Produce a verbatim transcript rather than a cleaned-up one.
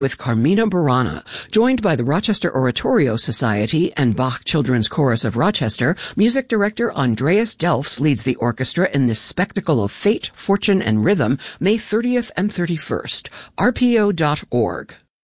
with Carmina Burana. Joined by the Rochester Oratorio Society and Bach Children's Chorus of Rochester, music director Andreas Delfs leads the orchestra in this spectacle of fate, fortune, and rhythm, May thirtieth and thirty-first. R P O dot org.